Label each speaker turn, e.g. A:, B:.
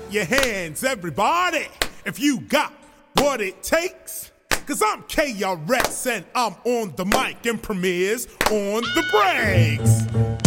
A: your hands, everybody, if you got what it takes. Cause I'm KRS and I'm on the mic and Premier's on the breaks.